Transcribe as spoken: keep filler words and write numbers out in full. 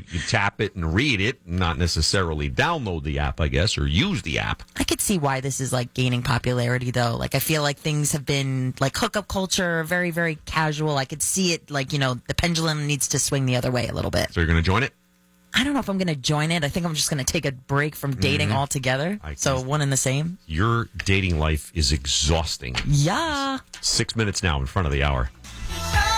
you tap it and read it, not necessarily download the app, I guess, or use the app. I could see why this is like gaining popularity, though. Like, I feel like things have been like hookup culture, very, very casual. I could see it like, you know, the pendulum needs to swing the other way a little bit. So you're going to join it? I don't know if I'm going to join it. I think I'm just going to take a break from dating Mhm. altogether. I So can- one and the same. Your dating life is exhausting. Yeah. Six minutes now in front of the hour.